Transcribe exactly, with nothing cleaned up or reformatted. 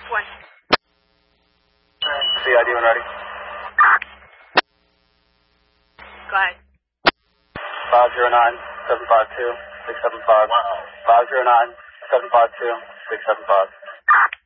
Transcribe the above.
one. C I D when ready. Go ahead. five zero nine, seven five two, six seven five. five zero nine, seven five two, six seven five.